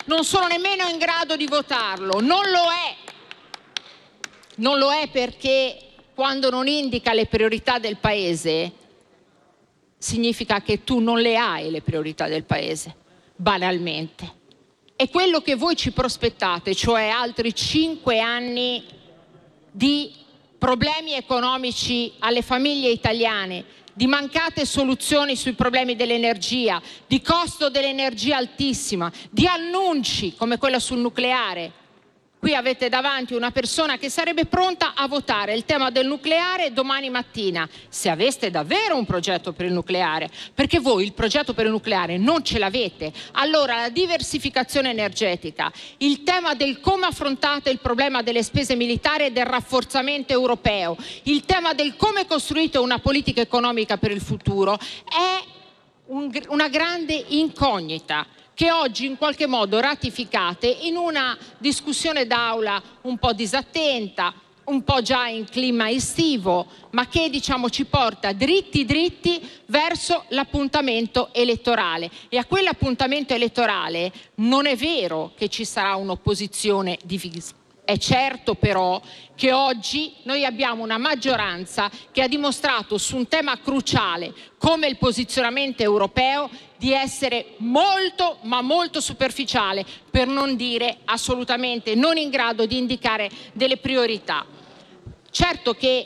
non sono nemmeno in grado di votarlo. Non lo è. Non lo è perché quando non indica le priorità del Paese significa che tu non le hai le priorità del Paese, banalmente. E quello che voi ci prospettate, cioè altri 5 anni di problemi economici alle famiglie italiane, di mancate soluzioni sui problemi dell'energia, di costo dell'energia altissima, di annunci come quello sul nucleare. Qui avete davanti una persona che sarebbe pronta a votare il tema del nucleare domani mattina, se aveste davvero un progetto per il nucleare, perché voi il progetto per il nucleare non ce l'avete. Allora la diversificazione energetica, il tema del come affrontate il problema delle spese militari e del rafforzamento europeo, il tema del come costruite una politica economica per il futuro è una grande incognita che oggi in qualche modo ratificate in una discussione d'aula un po' disattenta, un po' già in clima estivo, ma che ci porta dritti verso l'appuntamento elettorale. E a quell'appuntamento elettorale non è vero che ci sarà un'opposizione divisa. È certo però che oggi noi abbiamo una maggioranza che ha dimostrato su un tema cruciale come il posizionamento europeo di essere molto ma molto superficiale, per non dire assolutamente non in grado di indicare delle priorità. Certo che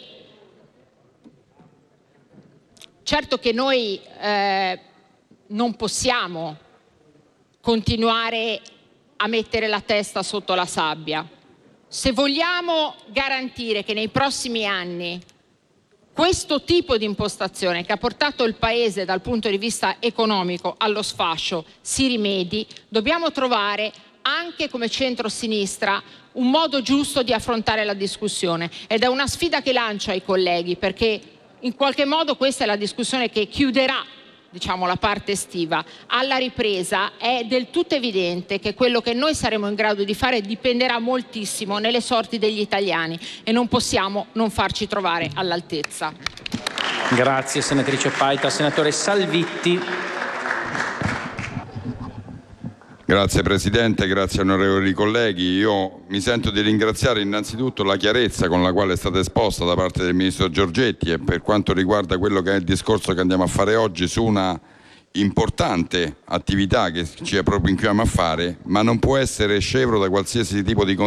noi non possiamo continuare a mettere la testa sotto la sabbia. Se vogliamo garantire che nei prossimi anni questo tipo di impostazione che ha portato il Paese dal punto di vista economico allo sfascio si rimedi, dobbiamo trovare anche come centro-sinistra un modo giusto di affrontare la discussione. Ed è una sfida che lancio ai colleghi, perché in qualche modo questa è la discussione che chiuderà la parte estiva. Alla ripresa è del tutto evidente che quello che noi saremo in grado di fare dipenderà moltissimo nelle sorti degli italiani e non possiamo non farci trovare all'altezza. Grazie senatrice Paita. Senatore Salvitti. Grazie Presidente, grazie onorevoli colleghi. Io mi sento di ringraziare innanzitutto la chiarezza con la quale è stata esposta da parte del Ministro Giorgetti e per quanto riguarda quello che è il discorso che andiamo a fare oggi su una importante attività che ci proponiamo a fare, ma non può essere scevro da qualsiasi tipo di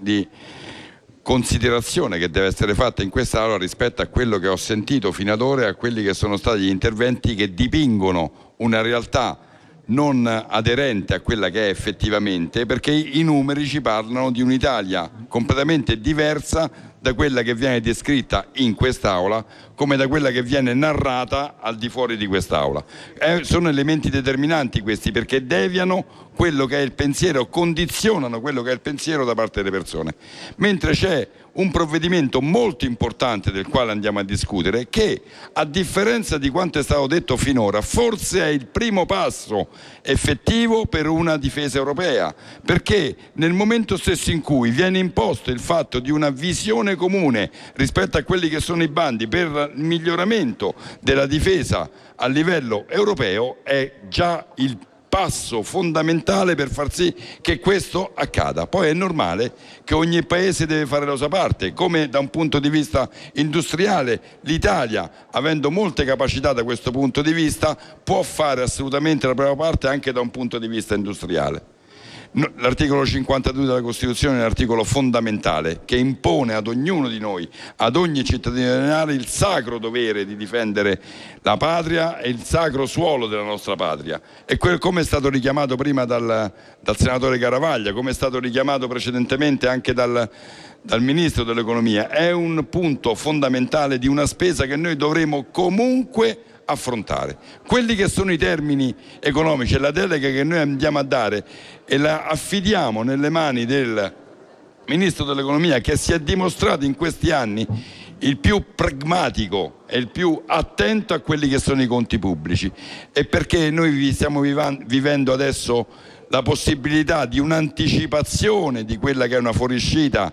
considerazione che deve essere fatta in quest'Aula rispetto a quello che ho sentito fino ad ora e a quelli che sono stati gli interventi che dipingono una realtà non aderente a quella che è effettivamente, perché i numeri ci parlano di un'Italia completamente diversa da quella che viene descritta in quest'Aula come da quella che viene narrata al di fuori di quest'Aula. Sono elementi determinanti questi, perché deviano quello che è il pensiero, condizionano quello che è il pensiero da parte delle persone. Mentre c'è un provvedimento molto importante del quale andiamo a discutere che, a differenza di quanto è stato detto finora, forse è il primo passo effettivo per una difesa europea, perché nel momento stesso in cui viene imposto il fatto di una visione comune rispetto a quelli che sono i bandi per il miglioramento della difesa a livello europeo, è già il passo fondamentale per far sì che questo accada. Poi è normale che ogni paese deve fare la sua parte, come da un punto di vista industriale l'Italia, avendo molte capacità da questo punto di vista, può fare assolutamente la propria parte anche da un punto di vista industriale. L'articolo 52 della Costituzione è un articolo fondamentale che impone ad ognuno di noi, ad ogni cittadino italiano, il sacro dovere di difendere la patria e il sacro suolo della nostra patria. E come è stato richiamato prima dal senatore Garavaglia, come è stato richiamato precedentemente anche dal Ministro dell'Economia, è un punto fondamentale di una spesa che noi dovremo comunque affrontare. Quelli che sono i termini economici e la delega che noi andiamo a dare e la affidiamo nelle mani del Ministro dell'Economia, che si è dimostrato in questi anni il più pragmatico e il più attento a quelli che sono i conti pubblici, e perché noi stiamo vivendo adesso la possibilità di un'anticipazione di quella che è una fuoriuscita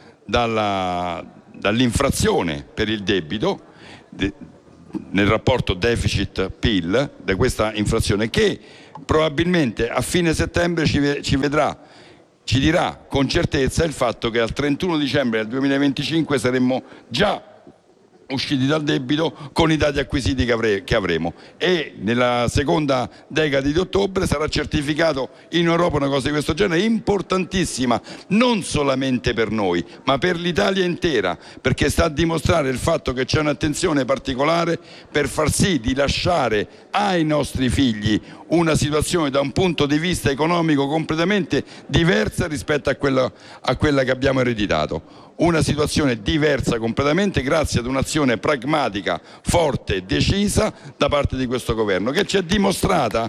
dall'infrazione per il debito nel rapporto deficit-PIL, da questa inflazione che probabilmente a fine settembre ci dirà con certezza il fatto che al 31 dicembre del 2025 saremmo già usciti dal debito con i dati acquisiti che avremo, e nella seconda decade di ottobre sarà certificato in Europa una cosa di questo genere, importantissima non solamente per noi ma per l'Italia intera, perché sta a dimostrare il fatto che c'è un'attenzione particolare per far sì di lasciare ai nostri figli una situazione da un punto di vista economico completamente diversa rispetto a quella che abbiamo ereditato. Una situazione diversa completamente grazie ad un'azione pragmatica, forte e decisa da parte di questo governo, che ci è dimostrata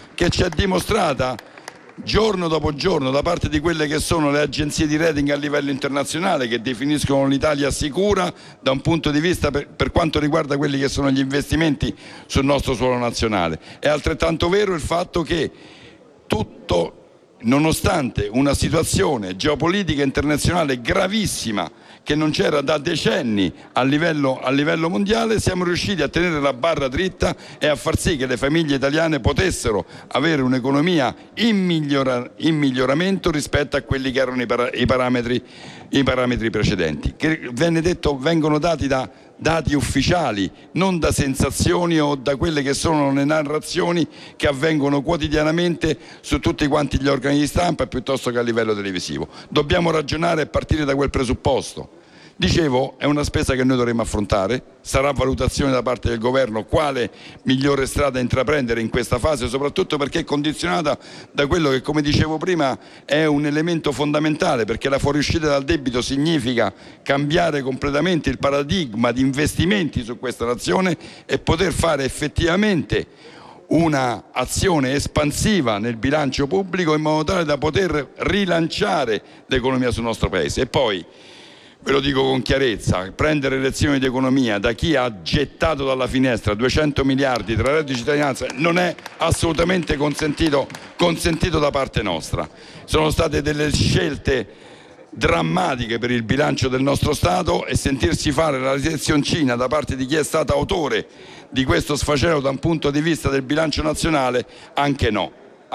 giorno dopo giorno da parte di quelle che sono le agenzie di rating a livello internazionale, che definiscono l'Italia sicura da un punto di vista per quanto riguarda quelli che sono gli investimenti sul nostro suolo nazionale. È altrettanto vero il fatto che nonostante una situazione geopolitica internazionale gravissima che non c'era da decenni a livello mondiale, siamo riusciti a tenere la barra dritta e a far sì che le famiglie italiane potessero avere un'economia in miglioramento rispetto a quelli che erano i parametri precedenti, che vengono dati da dati ufficiali, non da sensazioni o da quelle che sono le narrazioni che avvengono quotidianamente su tutti quanti gli organi di stampa piuttosto che a livello televisivo. Dobbiamo ragionare e partire da quel presupposto. Dicevo, è una spesa che noi dovremo affrontare, sarà valutazione da parte del governo quale migliore strada intraprendere in questa fase, soprattutto perché è condizionata da quello che, come dicevo prima, è un elemento fondamentale, perché la fuoriuscita dal debito significa cambiare completamente il paradigma di investimenti su questa nazione e poter fare effettivamente una azione espansiva nel bilancio pubblico in modo tale da poter rilanciare l'economia sul nostro Paese. E poi ve lo dico con chiarezza, prendere lezioni di economia da chi ha gettato dalla finestra 200 miliardi tra reddito di cittadinanza non è assolutamente consentito da parte nostra. Sono state delle scelte drammatiche per il bilancio del nostro Stato, e sentirsi fare la lezioncina da parte di chi è stato autore di questo sfacelo da un punto di vista del bilancio nazionale, anche no.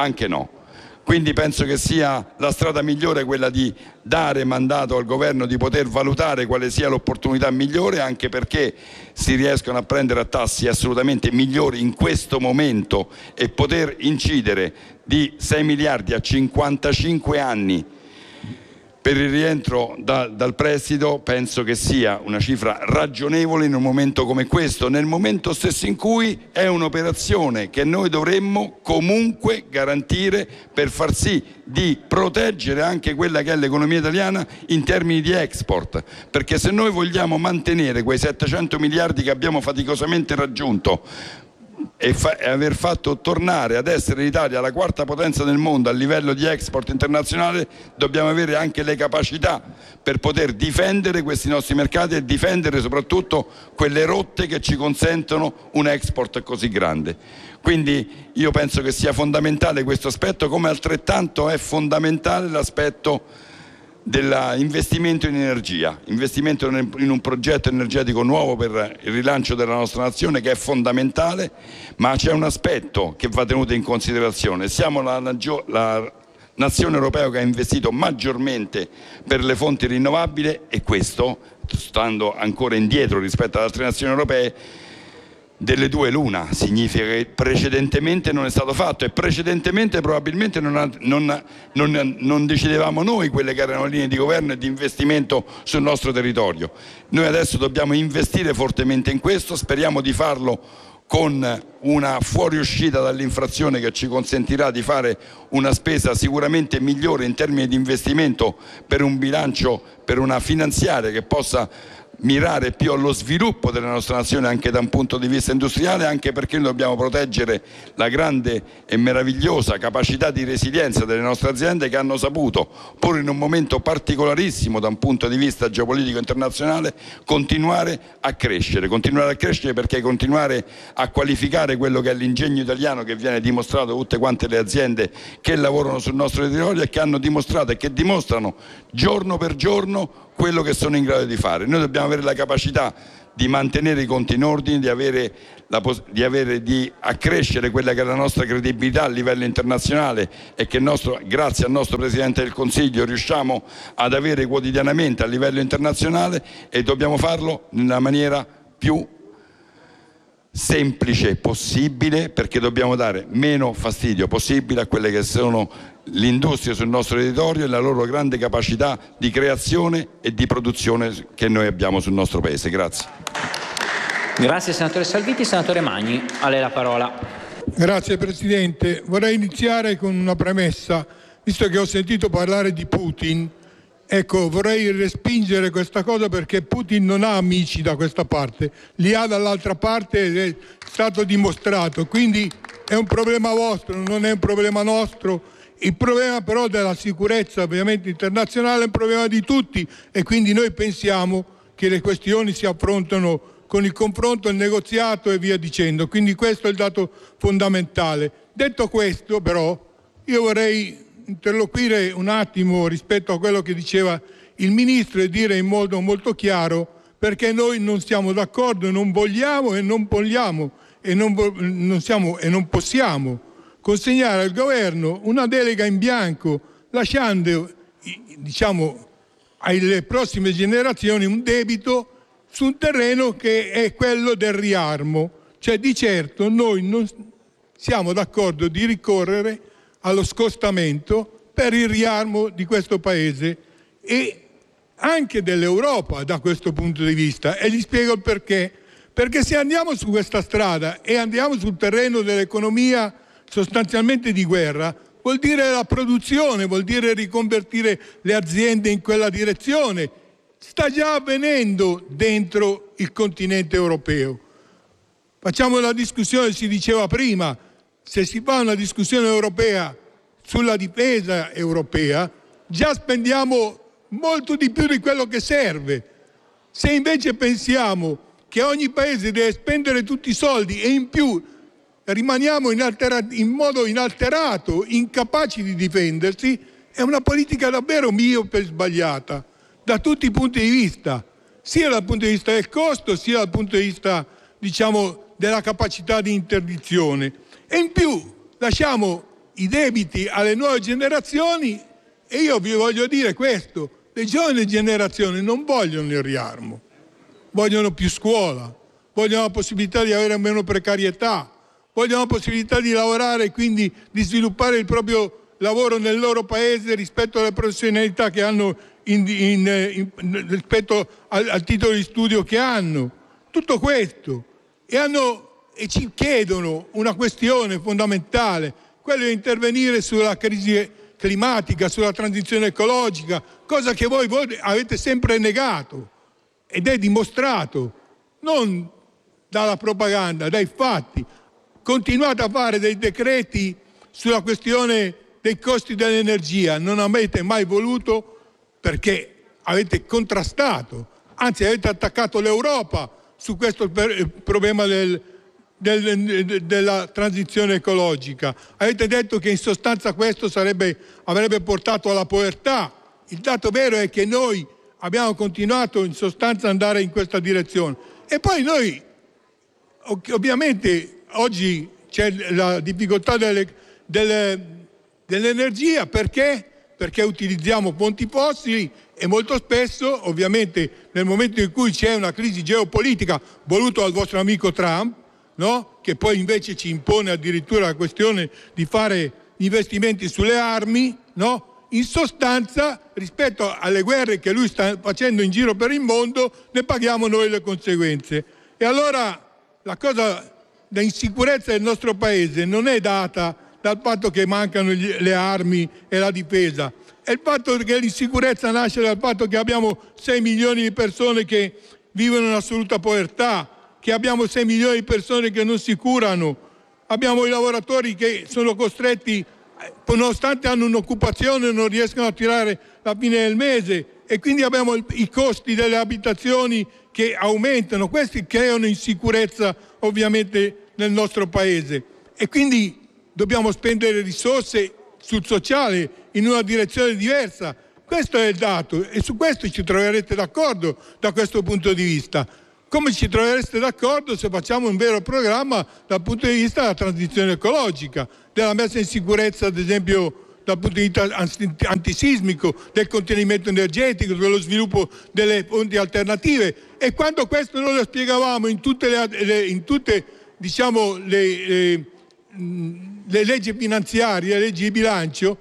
Quindi penso che sia la strada migliore quella di dare mandato al governo di poter valutare quale sia l'opportunità migliore, anche perché si riescono a prendere a tassi assolutamente migliori in questo momento, e poter incidere di 6 miliardi a 55 anni per il rientro dal prestito penso che sia una cifra ragionevole in un momento come questo, nel momento stesso in cui è un'operazione che noi dovremmo comunque garantire per far sì di proteggere anche quella che è l'economia italiana in termini di export, perché se noi vogliamo mantenere quei 700 miliardi che abbiamo faticosamente raggiunto e aver fatto tornare ad essere l'Italia la quarta potenza del mondo a livello di export internazionale, dobbiamo avere anche le capacità per poter difendere questi nostri mercati e difendere soprattutto quelle rotte che ci consentono un export così grande. Quindi io penso che sia fondamentale questo aspetto, come altrettanto è fondamentale l'aspetto dell'investimento in energia, investimento in un progetto energetico nuovo per il rilancio della nostra nazione, che è fondamentale, ma c'è un aspetto che va tenuto in considerazione: siamo la nazione europea che ha investito maggiormente per le fonti rinnovabili, e questo, stando ancora indietro rispetto ad altre nazioni europee, delle due l'una, significa che precedentemente non è stato fatto, e precedentemente probabilmente non decidevamo noi quelle che erano le linee di governo e di investimento sul nostro territorio. Noi adesso dobbiamo investire fortemente in questo, speriamo di farlo con una fuoriuscita dall'inflazione che ci consentirà di fare una spesa sicuramente migliore in termini di investimento per un bilancio, per una finanziaria che possa mirare più allo sviluppo della nostra nazione anche da un punto di vista industriale, anche perché noi dobbiamo proteggere la grande e meravigliosa capacità di resilienza delle nostre aziende, che hanno saputo, pur in un momento particolarissimo da un punto di vista geopolitico internazionale, continuare a crescere perché continuare a qualificare quello che è l'ingegno italiano, che viene dimostrato da tutte quante le aziende che lavorano sul nostro territorio e che hanno dimostrato e che dimostrano giorno per giorno quello che sono in grado di fare. Noi dobbiamo avere la capacità di mantenere i conti in ordine, di accrescere quella che è la nostra credibilità a livello internazionale e che grazie al nostro Presidente del Consiglio riusciamo ad avere quotidianamente a livello internazionale, e dobbiamo farlo nella maniera più semplice possibile, perché dobbiamo dare meno fastidio possibile a quelle che sono l'industria sul nostro territorio e la loro grande capacità di creazione e di produzione che noi abbiamo sul nostro Paese. Grazie. Grazie senatore Salvitti. Senatore Magni, a lei la parola. Grazie Presidente. Vorrei iniziare con una premessa, visto che ho sentito parlare di Putin. Ecco, vorrei respingere questa cosa, perché Putin non ha amici da questa parte, li ha dall'altra parte ed è stato dimostrato, quindi è un problema vostro, non è un problema nostro. Il problema però della sicurezza ovviamente internazionale è un problema di tutti, e quindi noi pensiamo che le questioni si affrontano con il confronto, il negoziato e via dicendo, quindi questo è il dato fondamentale. Detto questo però, io vorrei interloquire un attimo rispetto a quello che diceva il Ministro e dire in modo molto chiaro perché noi non siamo d'accordo, non vogliamo e non vogliamo e non possiamo consegnare al governo una delega in bianco, lasciando alle prossime generazioni un debito su un terreno che è quello del riarmo. Cioè, di certo noi non siamo d'accordo di ricorrere allo scostamento per il riarmo di questo Paese e anche dell'Europa da questo punto di vista, e gli spiego il perché. Perché se andiamo su questa strada e andiamo sul terreno dell'economia sostanzialmente di guerra, vuol dire la produzione, vuol dire riconvertire le aziende in quella direzione. Sta già avvenendo dentro il continente europeo. Facciamo la discussione, si diceva prima, se si fa una discussione europea sulla difesa europea, già spendiamo molto di più di quello che serve. Se invece pensiamo che ogni paese deve spendere tutti i soldi e in più rimaniamo in modo inalterato, incapaci di difendersi, è una politica davvero miope e sbagliata, da tutti i punti di vista, sia dal punto di vista del costo, sia dal punto di vista, della capacità di interdizione. E in più lasciamo i debiti alle nuove generazioni, e io vi voglio dire questo: le giovani generazioni non vogliono il riarmo, vogliono più scuola, vogliono la possibilità di avere meno precarietà, vogliono la possibilità di lavorare e quindi di sviluppare il proprio lavoro nel loro paese rispetto alle professionalità che hanno rispetto al titolo di studio che hanno. Tutto questo. E ci chiedono una questione fondamentale, quello di intervenire sulla crisi climatica, sulla transizione ecologica, cosa che voi avete sempre negato, ed è dimostrato, non dalla propaganda, dai fatti. Continuate a fare dei decreti sulla questione dei costi dell'energia, non avete mai voluto, perché avete contrastato, anzi avete attaccato l'Europa su questo problema della transizione ecologica. Avete detto che in sostanza questo avrebbe portato alla povertà. Il dato vero è che noi abbiamo continuato in sostanza ad andare in questa direzione. E poi noi, ovviamente, oggi c'è la difficoltà dell'energia. Perché? Perché utilizziamo fonti fossili e molto spesso, ovviamente, nel momento in cui c'è una crisi geopolitica voluta dal vostro amico Trump, no? Che poi invece ci impone addirittura la questione di fare investimenti sulle armi, no? In sostanza, rispetto alle guerre che lui sta facendo in giro per il mondo, ne paghiamo noi le conseguenze. E allora la cosa, la insicurezza del nostro Paese non è data dal fatto che mancano le armi e la difesa, è il fatto che l'insicurezza nasce dal fatto che abbiamo 6 milioni di persone che vivono in assoluta povertà, che abbiamo 6 milioni di persone che non si curano, abbiamo i lavoratori che sono costretti, nonostante hanno un'occupazione, non riescono a tirare la fine del mese, e quindi abbiamo i costi delle abitazioni che aumentano. Questi creano insicurezza ovviamente nel nostro Paese, e quindi dobbiamo spendere risorse sul sociale in una direzione diversa. Questo è il dato, e su questo ci troverete d'accordo da questo punto di vista. come ci trovereste d'accordo se facciamo un vero programma dal punto di vista della transizione ecologica, della messa in sicurezza, ad esempio, dal punto di vista antisismico, del contenimento energetico, dello sviluppo delle fonti alternative. E quando questo noi lo spiegavamo in tutte diciamo, le leggi finanziarie, le leggi di bilancio,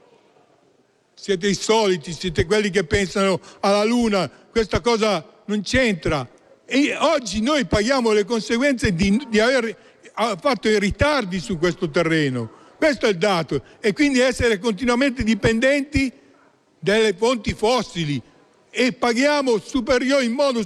siete i soliti, siete quelli che pensano alla Luna, questa cosa non c'entra. E oggi noi paghiamo le conseguenze di aver fatto i ritardi su questo terreno. Questo è il dato. E quindi essere continuamente dipendenti dalle fonti fossili. E paghiamo superiori in modo...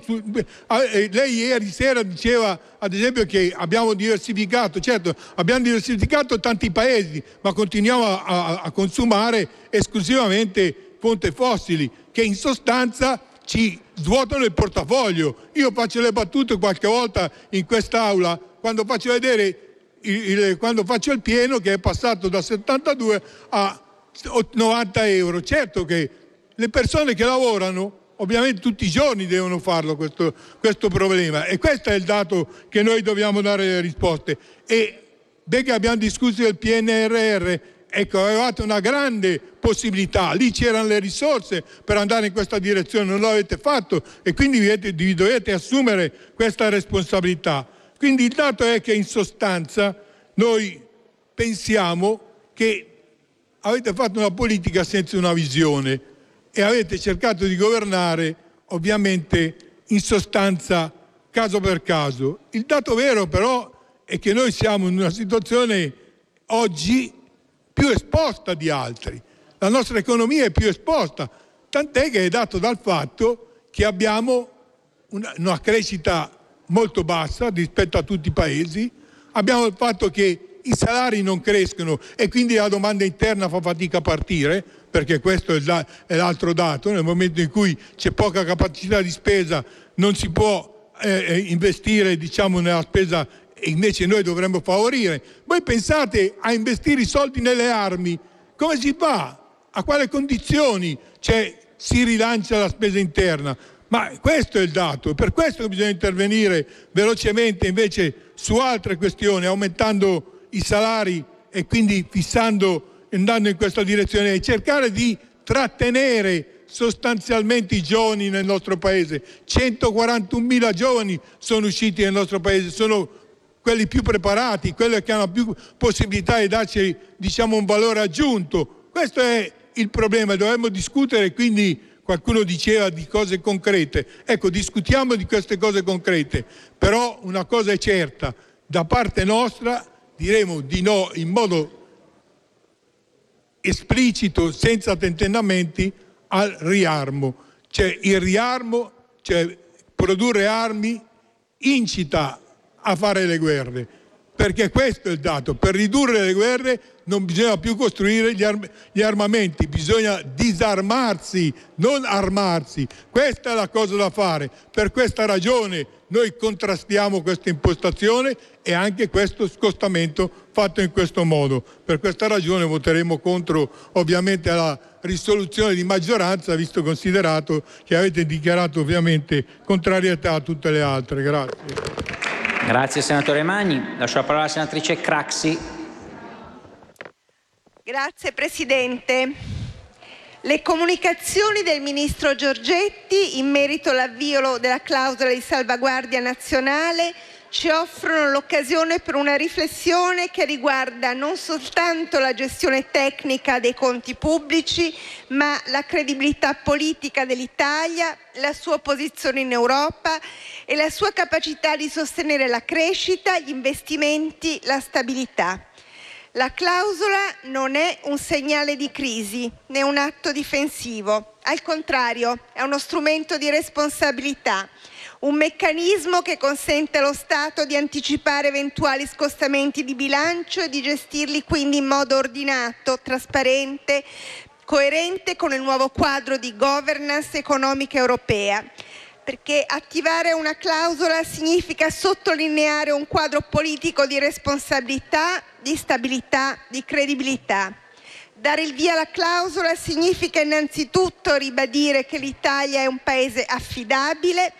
lei ieri sera diceva, ad esempio, che abbiamo diversificato. Certo, abbiamo diversificato tanti paesi, ma continuiamo a consumare esclusivamente fonti fossili, che in sostanza ci svuotano il portafoglio. Io faccio le battute qualche volta in quest'aula, quando faccio vedere... quando faccio il pieno che è passato da 72 a 90 euro. Certo che le persone che lavorano ovviamente tutti i giorni devono farlo questo problema, e questo è il dato che noi dobbiamo dare le risposte. E che abbiamo discusso del PNRR, ecco, avevate una grande possibilità, lì c'erano le risorse per andare in questa direzione, non l'avete fatto e quindi vi dovete assumere questa responsabilità. Quindi il dato è che in sostanza noi pensiamo che avete fatto una politica senza una visione e avete cercato di governare ovviamente in sostanza caso per caso. Il dato vero però è che noi siamo in una situazione oggi più esposta di altri. La nostra economia è più esposta, tant'è che è dato dal fatto che abbiamo una crescita molto bassa rispetto a tutti i paesi, abbiamo il fatto che i salari non crescono e quindi la domanda interna fa fatica a partire, perché questo è l'altro dato. Nel momento in cui c'è poca capacità di spesa non si può investire, diciamo, nella spesa, e invece noi dovremmo favorire. Voi pensate a investire i soldi nelle armi, come si fa? A quale condizioni si rilancia la spesa interna? Ma questo è il dato, è per questo che bisogna intervenire velocemente invece su altre questioni, aumentando i salari e quindi andando in questa direzione e cercare di trattenere sostanzialmente i giovani nel nostro paese. 141.000 giovani sono usciti nel nostro paese, sono quelli più preparati, quelli che hanno più possibilità di darci, diciamo, un valore aggiunto. Questo è il problema, dovremmo discutere, quindi qualcuno diceva di cose concrete. Ecco, discutiamo di queste cose concrete, però una cosa è certa, da parte nostra diremo di no in modo esplicito, senza tentennamenti, al riarmo. Cioè il riarmo, cioè produrre armi, incita a fare le guerre, perché questo è il dato. Per ridurre le guerre non bisogna più costruire gli armamenti, bisogna disarmarsi, non armarsi. Questa è la cosa da fare. Per questa ragione noi contrastiamo questa impostazione e anche questo scostamento fatto in questo modo. Per questa ragione voteremo contro ovviamente la risoluzione di maggioranza, visto considerato che avete dichiarato ovviamente contrarietà a tutte le altre. Grazie. Grazie senatore Magni. Lascio la parola alla senatrice Craxi. Grazie Presidente. Le comunicazioni del Ministro Giorgetti in merito all'avvio della clausola di salvaguardia nazionale ci offrono l'occasione per una riflessione che riguarda non soltanto la gestione tecnica dei conti pubblici, ma la credibilità politica dell'Italia, la sua posizione in Europa e la sua capacità di sostenere la crescita, gli investimenti, la stabilità. La clausola non è un segnale di crisi né un atto difensivo, al contrario è uno strumento di responsabilità, un meccanismo che consente allo Stato di anticipare eventuali scostamenti di bilancio e di gestirli quindi in modo ordinato, trasparente, coerente con il nuovo quadro di governance economica europea. Perché attivare una clausola significa sottolineare un quadro politico di responsabilità, di stabilità, di credibilità. Dare il via alla clausola significa innanzitutto ribadire che l'Italia è un paese affidabile,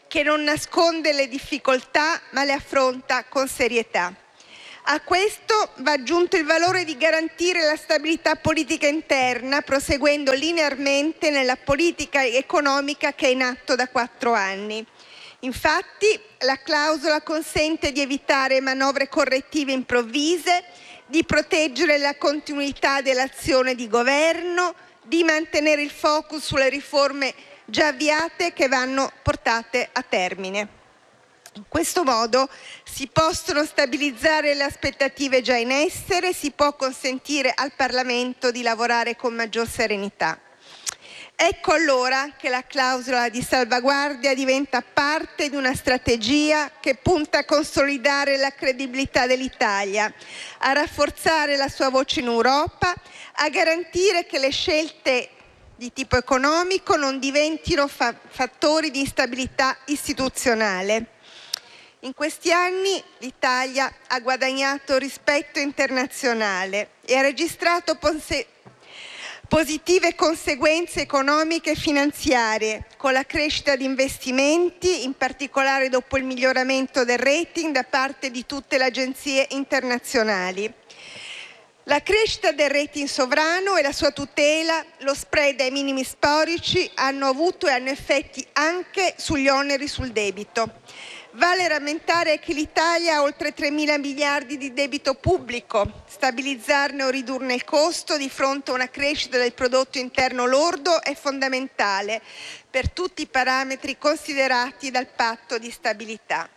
che non nasconde le difficoltà ma le affronta con serietà. A questo va aggiunto il valore di garantire la stabilità politica interna, proseguendo linearmente nella politica economica che è in atto da 4 anni. Infatti, la clausola consente di evitare manovre correttive improvvise, di proteggere la continuità dell'azione di governo, di mantenere il focus sulle riforme già avviate che vanno portate a termine. In questo modo si possono stabilizzare le aspettative già in essere, si può consentire al Parlamento di lavorare con maggior serenità. Ecco allora che la clausola di salvaguardia diventa parte di una strategia che punta a consolidare la credibilità dell'Italia, a rafforzare la sua voce in Europa, a garantire che le scelte di tipo economico non diventino fattori di instabilità istituzionale. In questi anni l'Italia ha guadagnato rispetto internazionale e ha registrato positive conseguenze economiche e finanziarie, con la crescita di investimenti, in particolare dopo il miglioramento del rating da parte di tutte le agenzie internazionali. La crescita del rating sovrano e la sua tutela, lo spread ai minimi storici hanno avuto e hanno effetti anche sugli oneri sul debito. Vale rammentare che l'Italia ha oltre 3.000 miliardi di debito pubblico. Stabilizzarne o ridurne il costo di fronte a una crescita del prodotto interno lordo è fondamentale per tutti i parametri considerati dal patto di stabilità.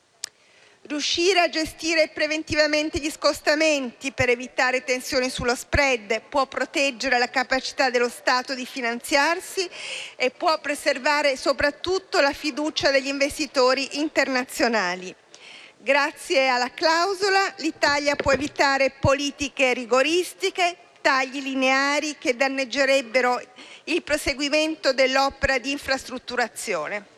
Riuscire a gestire preventivamente gli scostamenti per evitare tensioni sullo spread può proteggere la capacità dello Stato di finanziarsi e può preservare soprattutto la fiducia degli investitori internazionali. Grazie alla clausola l'Italia può evitare politiche rigoristiche, tagli lineari che danneggerebbero il proseguimento dell'opera di infrastrutturazione.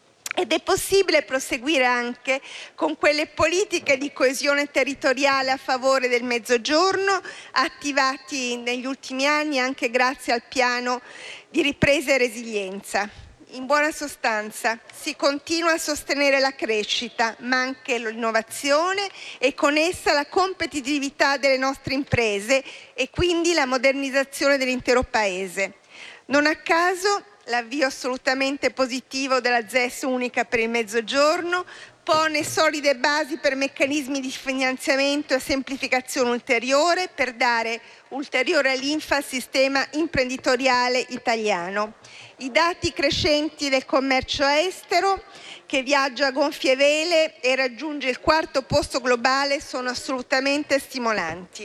Ed è possibile proseguire anche con quelle politiche di coesione territoriale a favore del Mezzogiorno, attivati negli ultimi anni anche grazie al piano di ripresa e resilienza. In buona sostanza, si continua a sostenere la crescita, ma anche l'innovazione e con essa la competitività delle nostre imprese e quindi la modernizzazione dell'intero Paese. Non a caso, l'avvio assolutamente positivo della ZES unica per il Mezzogiorno pone solide basi per meccanismi di finanziamento e semplificazione ulteriore per dare ulteriore linfa al sistema imprenditoriale italiano. I dati crescenti del commercio estero, che viaggia a gonfie vele e raggiunge il 4° posto globale, sono assolutamente stimolanti.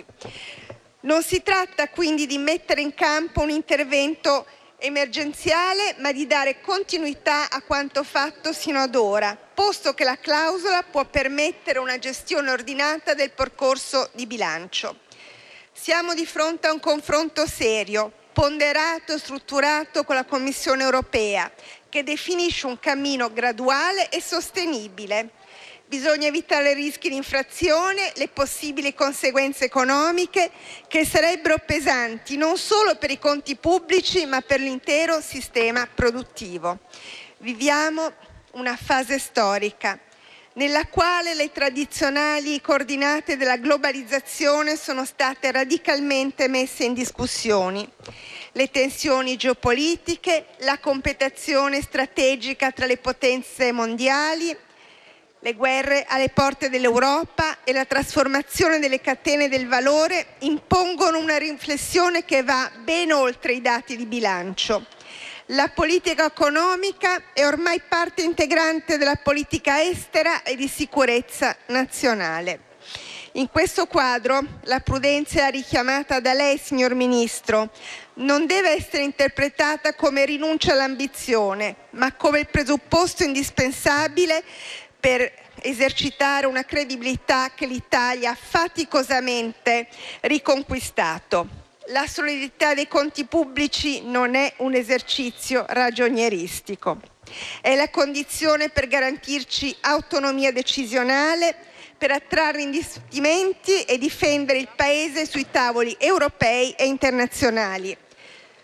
Non si tratta quindi di mettere in campo un intervento emergenziale, ma di dare continuità a quanto fatto sino ad ora, posto che la clausola può permettere una gestione ordinata del percorso di bilancio. Siamo di fronte a un confronto serio, ponderato e strutturato con la Commissione europea, che definisce un cammino graduale e sostenibile. Bisogna evitare rischi di infrazione, le possibili conseguenze economiche che sarebbero pesanti non solo per i conti pubblici ma per l'intero sistema produttivo. Viviamo una fase storica nella quale le tradizionali coordinate della globalizzazione sono state radicalmente messe in discussione. Le tensioni geopolitiche, la competizione strategica tra le potenze mondiali, le guerre alle porte dell'Europa e la trasformazione delle catene del valore impongono una riflessione che va ben oltre i dati di bilancio. La politica economica è ormai parte integrante della politica estera e di sicurezza nazionale. In questo quadro, la prudenza richiamata da lei, signor Ministro, non deve essere interpretata come rinuncia all'ambizione, ma come il presupposto indispensabile per esercitare una credibilità che l'Italia ha faticosamente riconquistato. La solidità dei conti pubblici non è un esercizio ragionieristico, è la condizione per garantirci autonomia decisionale, per attrarre investimenti e difendere il Paese sui tavoli europei e internazionali.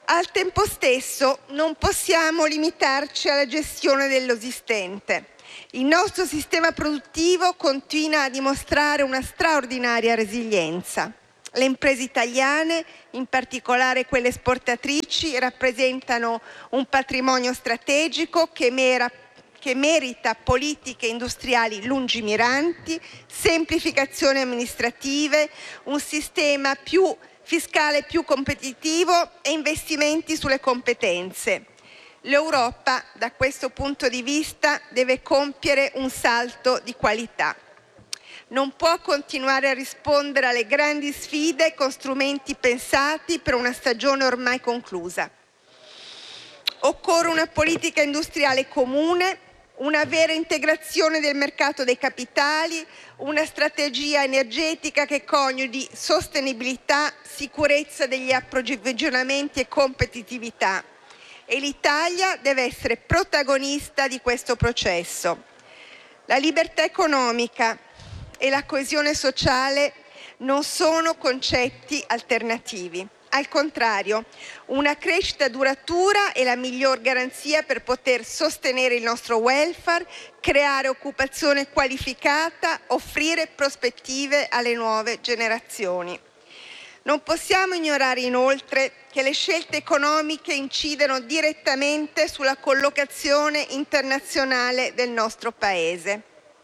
Al tempo stesso non possiamo limitarci alla gestione dell'esistente. Il nostro sistema produttivo continua a dimostrare una straordinaria resilienza. Le imprese italiane, in particolare quelle esportatrici, rappresentano un patrimonio strategico che merita politiche industriali lungimiranti, semplificazioni amministrative, un sistema fiscale più competitivo e investimenti sulle competenze. L'Europa, da questo punto di vista, deve compiere un salto di qualità. Non può continuare a rispondere alle grandi sfide con strumenti pensati per una stagione ormai conclusa. Occorre una politica industriale comune, una vera integrazione del mercato dei capitali, una strategia energetica che coniughi sostenibilità, sicurezza degli approvvigionamenti e competitività. E l'Italia deve essere protagonista di questo processo. La libertà economica e la coesione sociale non sono concetti alternativi. Al contrario, una crescita duratura è la miglior garanzia per poter sostenere il nostro welfare, creare occupazione qualificata, offrire prospettive alle nuove generazioni. Non possiamo ignorare inoltre che le scelte economiche incidono direttamente sulla collocazione internazionale del nostro Paese.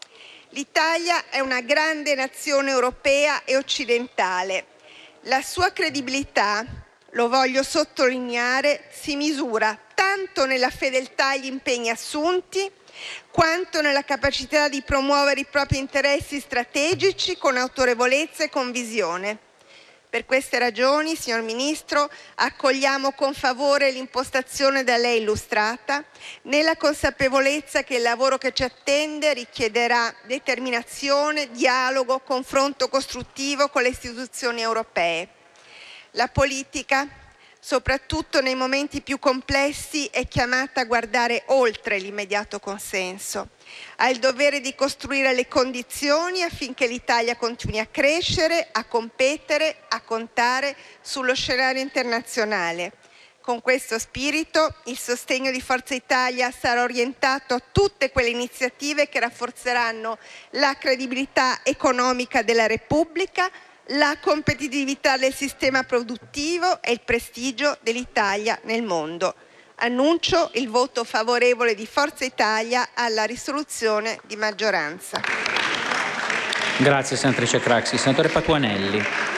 L'Italia è una grande nazione europea e occidentale. La sua credibilità, lo voglio sottolineare, si misura tanto nella fedeltà agli impegni assunti, quanto nella capacità di promuovere i propri interessi strategici con autorevolezza e con visione. Per queste ragioni, signor Ministro, accogliamo con favore l'impostazione da lei illustrata, nella consapevolezza che il lavoro che ci attende richiederà determinazione, dialogo, confronto costruttivo con le istituzioni europee. La politica, soprattutto nei momenti più complessi, è chiamata a guardare oltre l'immediato consenso. Ha il dovere di costruire le condizioni affinché l'Italia continui a crescere, a competere, a contare sullo scenario internazionale. Con questo spirito, il sostegno di Forza Italia sarà orientato a tutte quelle iniziative che rafforzeranno la credibilità economica della Repubblica, la competitività del sistema produttivo e il prestigio dell'Italia nel mondo. Annuncio il voto favorevole di Forza Italia alla risoluzione di maggioranza. Grazie senatrice Craxi. Senatore Patuanelli.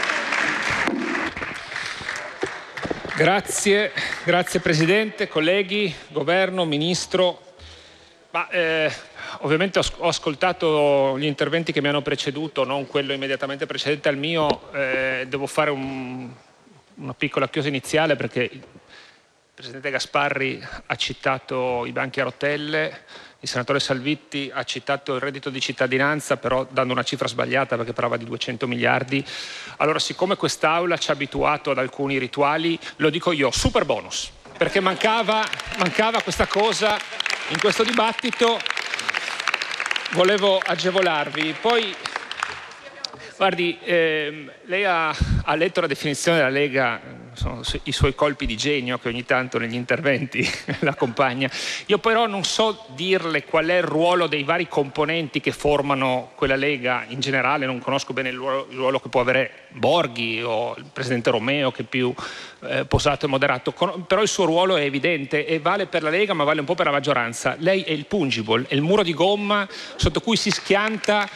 Grazie Presidente, colleghi, Governo, Ministro. Ovviamente ho ascoltato gli interventi che mi hanno preceduto, non quello immediatamente precedente al mio. Devo fare una piccola chiosa iniziale perché il Presidente Gasparri ha citato i banchi a rotelle, il senatore Salvitti ha citato il reddito di cittadinanza, però dando una cifra sbagliata perché parlava di 200 miliardi. Allora, siccome quest'Aula ci ha abituato ad alcuni rituali, lo dico io, super bonus, perché mancava questa cosa in questo dibattito, volevo agevolarvi. Poi, guardi, lei ha letto la definizione della Lega, sono i suoi colpi di genio che ogni tanto negli interventi l'accompagna. Io però non so dirle qual è il ruolo dei vari componenti che formano quella Lega in generale, non conosco bene il ruolo che può avere Borghi o il Presidente Romeo, che è più posato e moderato, però il suo ruolo è evidente e vale per la Lega ma vale un po' per la maggioranza. Lei è il pungible, è il muro di gomma sotto cui si schianta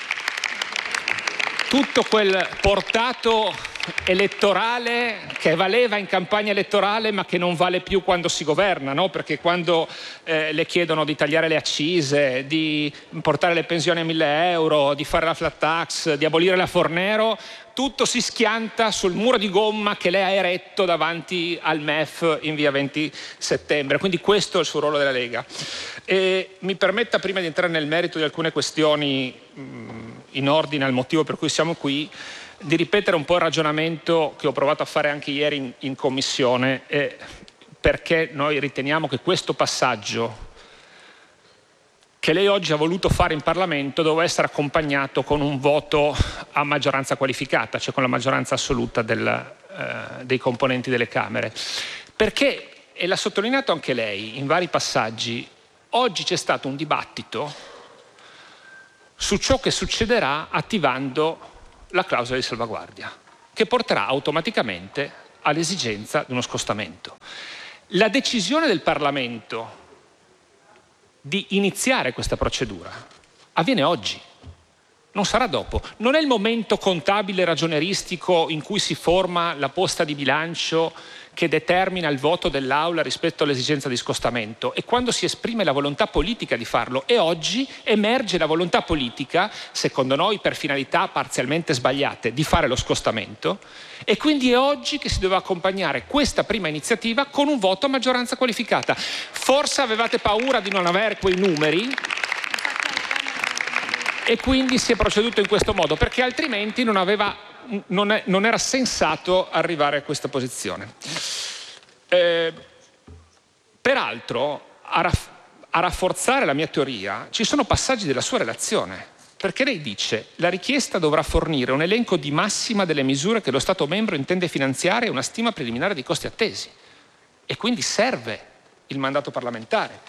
tutto quel portato elettorale che valeva in campagna elettorale ma che non vale più quando si governa, no? Perché quando le chiedono di tagliare le accise, di portare le pensioni a 1.000 euro, di fare la flat tax, di abolire la Fornero, tutto si schianta sul muro di gomma che lei ha eretto davanti al MEF in via 20 settembre. Quindi questo è il suo ruolo della Lega. E mi permetta, prima di entrare nel merito di alcune questioni in ordine al motivo per cui siamo qui, di ripetere un po' il ragionamento che ho provato a fare anche ieri in commissione, perché noi riteniamo che questo passaggio che lei oggi ha voluto fare in Parlamento doveva essere accompagnato con un voto a maggioranza qualificata, cioè con la maggioranza assoluta dei componenti delle Camere. Perché, e l'ha sottolineato anche lei in vari passaggi, oggi c'è stato un dibattito su ciò che succederà attivando la clausola di salvaguardia, che porterà automaticamente all'esigenza di uno scostamento. La decisione del Parlamento di iniziare questa procedura avviene oggi, non sarà dopo. Non è il momento contabile ragionieristico in cui si forma la posta di bilancio che determina il voto dell'Aula rispetto all'esigenza di scostamento, e quando si esprime la volontà politica di farlo. E oggi emerge la volontà politica, secondo noi per finalità parzialmente sbagliate, di fare lo scostamento, e quindi è oggi che si doveva accompagnare questa prima iniziativa con un voto a maggioranza qualificata. Forse avevate paura di non avere quei numeri e quindi si è proceduto in questo modo, perché altrimenti non era sensato arrivare a questa posizione. Peraltro, a rafforzare la mia teoria, ci sono passaggi della sua relazione, perché lei dice: la richiesta dovrà fornire un elenco di massima delle misure che lo Stato membro intende finanziare e una stima preliminare dei costi attesi. E quindi serve il mandato parlamentare.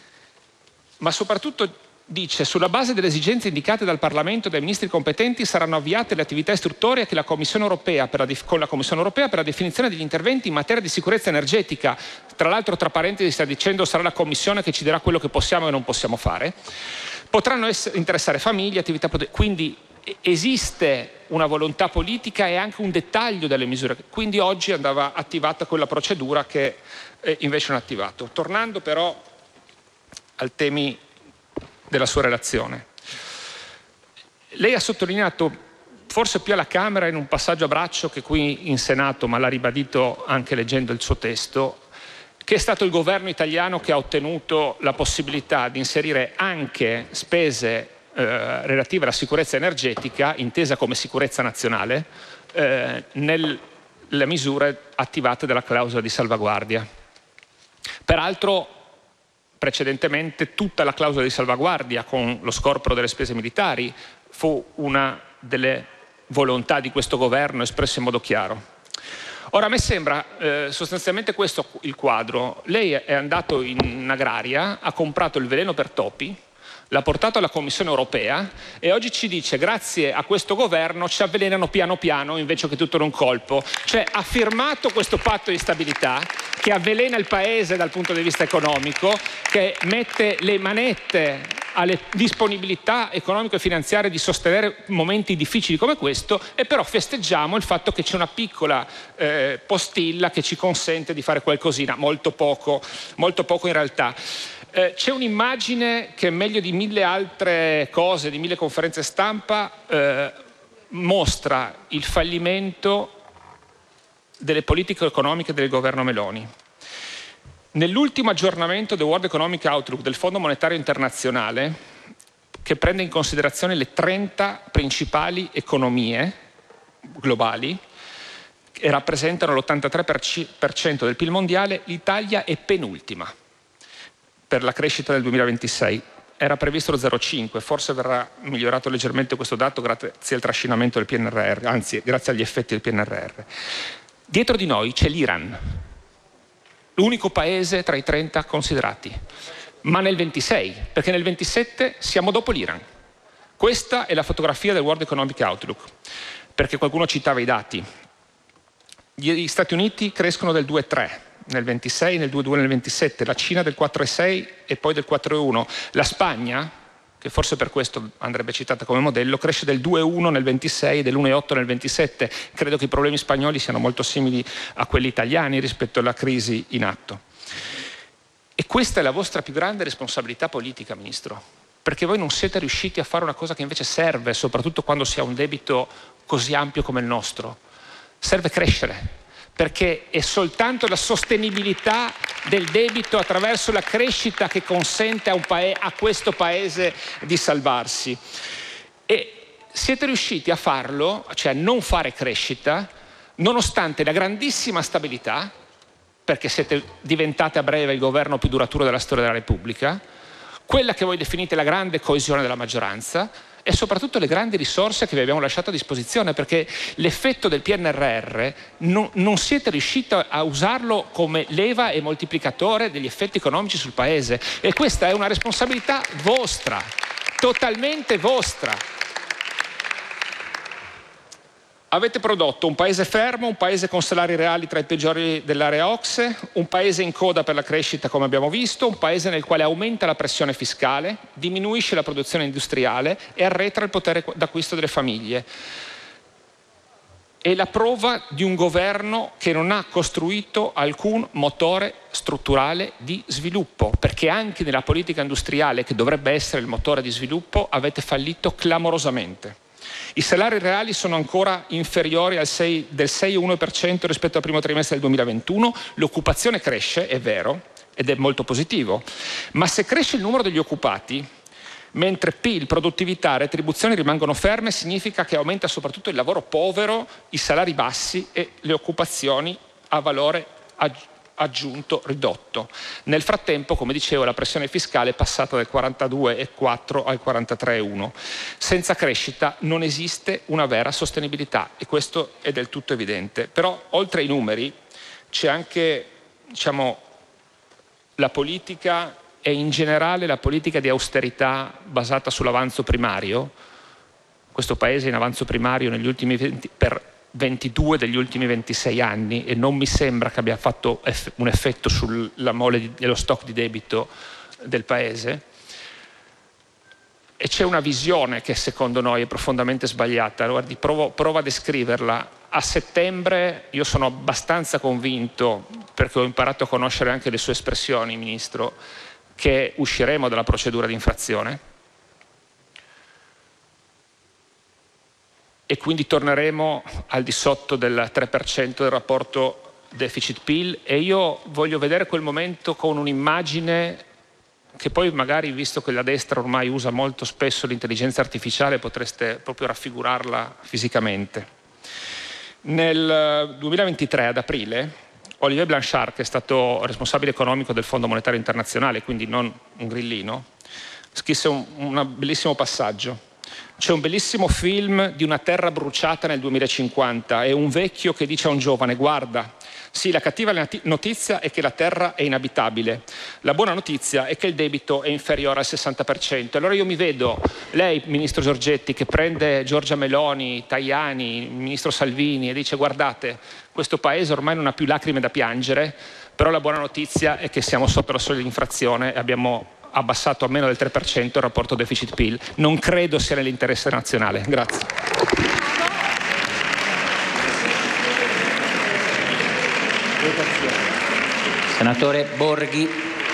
Ma soprattutto dice: sulla base delle esigenze indicate dal Parlamento e dai ministri competenti saranno avviate le attività istruttorie che la Commissione europea con la Commissione europea per la definizione degli interventi in materia di sicurezza energetica. Tra l'altro, tra parentesi, sta dicendo sarà la Commissione che ci dirà quello che possiamo e non possiamo fare. Potranno interessare famiglie, attività quindi esiste una volontà politica e anche un dettaglio delle misure. Quindi oggi andava attivata quella procedura che invece non ha attivato. Tornando però al temi della sua relazione. Lei ha sottolineato, forse più alla Camera in un passaggio a braccio che qui in Senato, ma l'ha ribadito anche leggendo il suo testo, che è stato il governo italiano che ha ottenuto la possibilità di inserire anche spese relative alla sicurezza energetica, intesa come sicurezza nazionale, nelle misure attivate dalla clausola di salvaguardia. Peraltro, precedentemente tutta la clausola di salvaguardia con lo scorporo delle spese militari fu una delle volontà di questo governo espresse in modo chiaro. Ora, a me sembra sostanzialmente questo il quadro. Lei è andato in agraria, ha comprato il veleno per topi, l'ha portato alla Commissione europea e oggi ci dice: grazie a questo governo ci avvelenano piano piano invece che tutto in un colpo. Cioè, ha firmato questo patto di stabilità che avvelena il paese dal punto di vista economico, che mette le manette alle disponibilità economico-finanziarie di sostenere momenti difficili come questo, e però festeggiamo il fatto che c'è una piccola postilla che ci consente di fare qualcosina, molto poco in realtà. C'è un'immagine che meglio di 1000 altre cose, di 1000 conferenze stampa, mostra il fallimento delle politiche economiche del governo Meloni. Nell'ultimo aggiornamento del World Economic Outlook del Fondo Monetario Internazionale, che prende in considerazione le 30 principali economie globali e rappresentano l'83% del PIL mondiale, l'Italia è penultima per la crescita del 2026. Era previsto lo 0,5, forse verrà migliorato leggermente questo dato grazie al trascinamento del PNRR, anzi grazie agli effetti del PNRR. Dietro di noi c'è l'Iran, l'unico paese tra i 30 considerati, ma nel 26, perché nel 27 siamo dopo l'Iran. Questa è la fotografia del World Economic Outlook, perché qualcuno citava i dati. Gli Stati Uniti crescono del 2,3 nel 26, nel 2,2 nel 27, la Cina del 4,6 e poi del 4,1. La Spagna, che forse per questo andrebbe citata come modello, cresce del 2,1 nel 26 e dell'1,8 nel 27. Credo che i problemi spagnoli siano molto simili a quelli italiani rispetto alla crisi in atto. E questa è la vostra più grande responsabilità politica, Ministro, perché voi non siete riusciti a fare una cosa che invece serve, soprattutto quando si ha un debito così ampio come il nostro. Serve crescere, perché è soltanto la sostenibilità del debito attraverso la crescita che consente a questo paese di salvarsi. E siete riusciti a farlo, cioè a non fare crescita, nonostante la grandissima stabilità, perché siete diventate a breve il governo più duraturo della storia della Repubblica, quella che voi definite la grande coesione della maggioranza e soprattutto le grandi risorse che vi abbiamo lasciato a disposizione, perché l'effetto del PNRR non siete riusciti a usarlo come leva e moltiplicatore degli effetti economici sul Paese, e questa è una responsabilità vostra, totalmente vostra. Avete prodotto un paese fermo, un paese con salari reali tra i peggiori dell'area OCSE, un paese in coda per la crescita come abbiamo visto, un paese nel quale aumenta la pressione fiscale, diminuisce la produzione industriale e arretra il potere d'acquisto delle famiglie. È la prova di un governo che non ha costruito alcun motore strutturale di sviluppo, perché anche nella politica industriale, che dovrebbe essere il motore di sviluppo, avete fallito clamorosamente. I salari reali sono ancora inferiori del 6,1% rispetto al primo trimestre del 2021, l'occupazione cresce, è vero, ed è molto positivo, ma se cresce il numero degli occupati, mentre PIL, produttività, retribuzioni rimangono ferme, significa che aumenta soprattutto il lavoro povero, i salari bassi e le occupazioni a valore aggiunto ridotto. Nel frattempo, come dicevo, la pressione fiscale è passata dal 42,4 al 43,1. Senza crescita non esiste una vera sostenibilità, e questo è del tutto evidente. Però oltre ai numeri c'è anche, la politica e in generale la politica di austerità basata sull'avanzo primario. Questo Paese è in avanzo primario negli ultimi 22 degli ultimi 26 anni, e non mi sembra che abbia fatto un effetto sulla mole dello stock di debito del Paese. E c'è una visione che secondo noi è profondamente sbagliata. Guardi, provo a descriverla. A settembre io sono abbastanza convinto, perché ho imparato a conoscere anche le sue espressioni, Ministro, che usciremo dalla procedura di infrazione e quindi torneremo al di sotto del 3% del rapporto deficit-PIL, e io voglio vedere quel momento con un'immagine che poi magari, visto che la destra ormai usa molto spesso l'intelligenza artificiale, potreste proprio raffigurarla fisicamente. Nel 2023, ad aprile, Olivier Blanchard, che è stato responsabile economico del Fondo Monetario Internazionale, quindi non un grillino, scrisse un bellissimo passaggio. C'è un bellissimo film di una terra bruciata nel 2050 e un vecchio che dice a un giovane: guarda, sì, la cattiva notizia è che la terra è inabitabile, la buona notizia è che il debito è inferiore al 60%. Allora io mi vedo, lei, Ministro Giorgetti, che prende Giorgia Meloni, Tajani, il Ministro Salvini, e dice: guardate, questo Paese ormai non ha più lacrime da piangere, però la buona notizia è che siamo sotto la soglia di infrazione e abbiamo abbassato a meno del 3% il rapporto deficit-PIL. Non credo sia nell'interesse nazionale. Grazie. Senatore Borghi.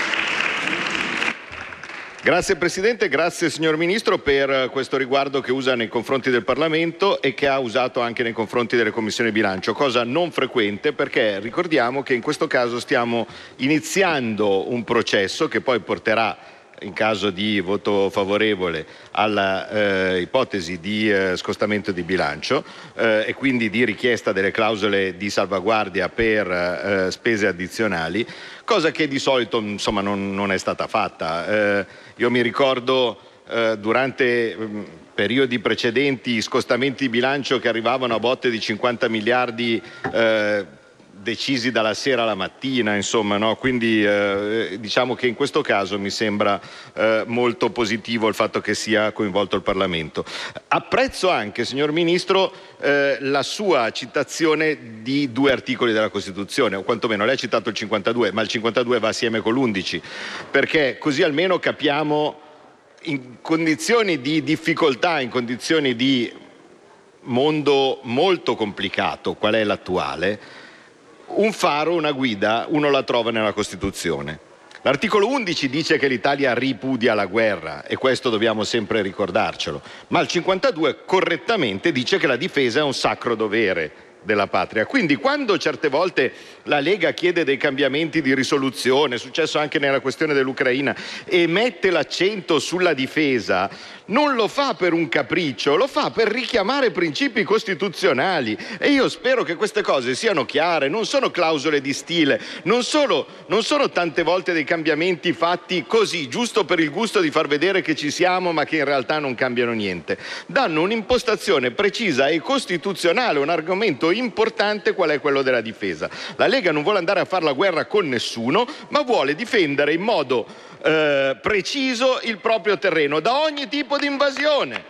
Grazie Presidente, grazie signor Ministro per questo riguardo che usa nei confronti del Parlamento e che ha usato anche nei confronti delle Commissioni Bilancio, cosa non frequente, perché ricordiamo che in questo caso stiamo iniziando un processo che poi porterà, in caso di voto favorevole, alla ipotesi di scostamento di bilancio e quindi di richiesta delle clausole di salvaguardia per spese addizionali, cosa che di solito non è stata fatta. Io mi ricordo durante periodi precedenti scostamenti di bilancio che arrivavano a botte di 50 miliardi decisi dalla sera alla mattina, no? Quindi diciamo che in questo caso mi sembra molto positivo il fatto che sia coinvolto il Parlamento. Apprezzo anche, signor Ministro, la sua citazione di 2 articoli della Costituzione, o quantomeno lei ha citato il 52, ma il 52 va assieme con l'11, perché così almeno capiamo, in condizioni di difficoltà, in condizioni di mondo molto complicato, qual è l'attuale, un faro, una guida, uno la trova nella Costituzione. L'articolo 11 dice che l'Italia ripudia la guerra, e questo dobbiamo sempre ricordarcelo, ma il 52 correttamente dice che la difesa è un sacro dovere della patria. Quindi quando certe volte la Lega chiede dei cambiamenti di risoluzione, è successo anche nella questione dell'Ucraina, e mette l'accento sulla difesa, non lo fa per un capriccio, lo fa per richiamare principi costituzionali, e io spero che queste cose siano chiare. Non sono clausole di stile, non sono tante volte dei cambiamenti fatti così, giusto per il gusto di far vedere che ci siamo, ma che in realtà non cambiano niente. Danno un'impostazione precisa e costituzionale, un argomento importante qual è quello della difesa. La Lega non vuole andare a fare la guerra con nessuno, ma vuole difendere in modo preciso il proprio terreno da ogni tipo di invasione.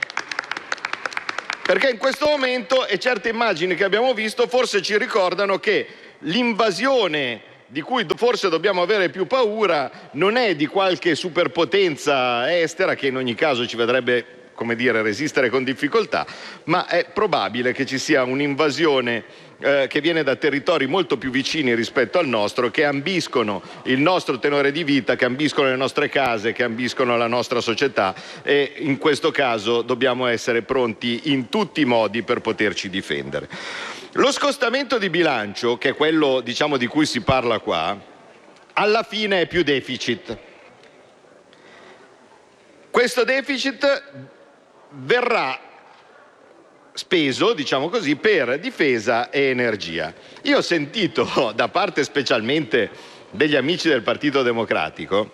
Perché in questo momento, e certe immagini che abbiamo visto forse ci ricordano che l'invasione di cui forse dobbiamo avere più paura non è di qualche superpotenza estera, che in ogni caso ci vedrebbe, come dire, resistere con difficoltà, ma è probabile che ci sia un'invasione che viene da territori molto più vicini rispetto al nostro, che ambiscono il nostro tenore di vita, che ambiscono le nostre case, che ambiscono la nostra società, e in questo caso dobbiamo essere pronti in tutti i modi per poterci difendere. Lo scostamento di bilancio, che è quello, diciamo, di cui si parla qua, alla fine è più deficit. Questo deficit verrà speso, diciamo così, per difesa e energia. Io ho sentito da parte specialmente degli amici del Partito Democratico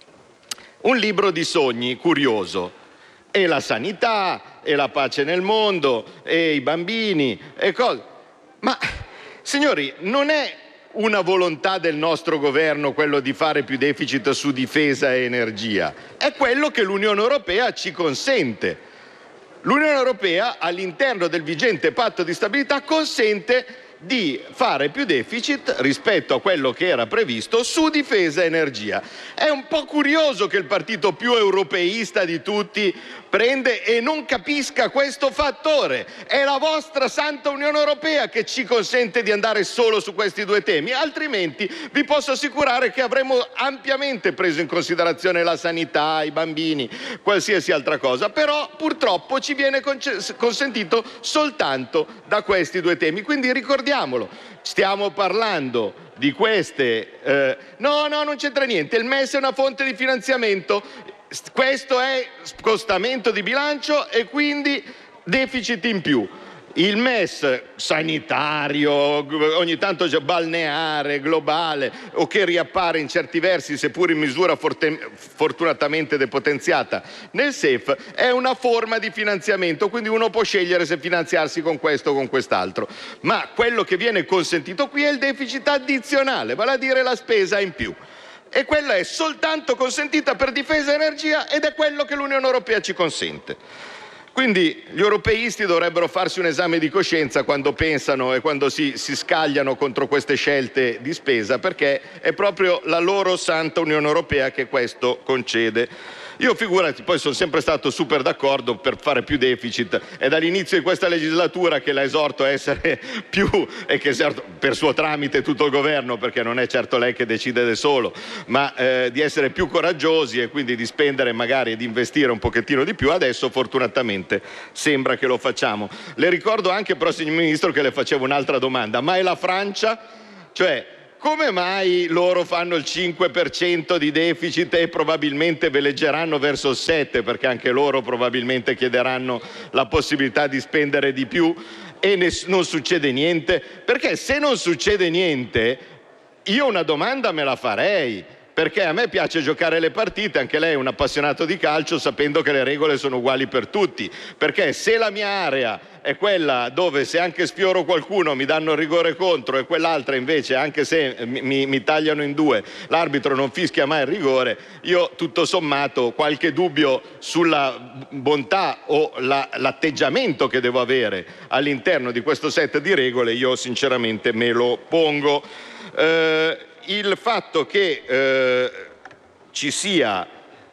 un libro di sogni curioso, e la sanità, e la pace nel mondo, e i bambini, e cose. Ma signori, non è una volontà del nostro governo quello di fare più deficit su difesa e energia, è quello che l'Unione Europea ci consente. L'Unione Europea, all'interno del vigente patto di stabilità, consente di fare più deficit rispetto a quello che era previsto su difesa e energia. È un po' curioso che il partito più europeista di tutti prende e non capisca questo fattore. È la vostra santa Unione Europea che ci consente di andare solo su questi due temi, altrimenti vi posso assicurare che avremmo ampiamente preso in considerazione la sanità, i bambini, qualsiasi altra cosa, però purtroppo ci viene consentito soltanto da questi due temi. Quindi ricordiamolo, stiamo parlando di queste... No, non c'entra niente, il MES è una fonte di finanziamento. Questo è scostamento di bilancio e quindi deficit in più. Il MES sanitario, ogni tanto balneare, globale, o che riappare in certi versi, seppur in misura fortunatamente depotenziata nel SEF, è una forma di finanziamento, quindi uno può scegliere se finanziarsi con questo o con quest'altro. Ma quello che viene consentito qui è il deficit addizionale, vale a dire la spesa in più. E quella è soltanto consentita per difesa e energia, ed è quello che l'Unione Europea ci consente. Quindi gli europeisti dovrebbero farsi un esame di coscienza quando pensano e quando si scagliano contro queste scelte di spesa, perché è proprio la loro santa Unione Europea che questo concede. Io figurati, poi sono sempre stato super d'accordo per fare più deficit, è dall'inizio di questa legislatura che la esorto a essere più, e che esorto per suo tramite tutto il governo, perché non è certo lei che decide da solo, ma di essere più coraggiosi e quindi di spendere magari e di investire un pochettino di più. Adesso fortunatamente sembra che lo facciamo. Le ricordo anche, però, signor Ministro, che le facevo un'altra domanda: ma è la Francia? Cioè, come mai loro fanno il 5% di deficit e probabilmente veleggeranno verso il 7%, perché anche loro probabilmente chiederanno la possibilità di spendere di più, e non succede niente? Perché se non succede niente, io una domanda me la farei, perché a me piace giocare le partite, anche lei è un appassionato di calcio, sapendo che le regole sono uguali per tutti, perché se la mia area è quella dove se anche sfioro qualcuno mi danno il rigore contro, e quell'altra invece, anche se mi tagliano in due, l'arbitro non fischia mai il rigore, io tutto sommato qualche dubbio sulla bontà o l'atteggiamento che devo avere all'interno di questo set di regole, io sinceramente me lo pongo. Il fatto che ci sia,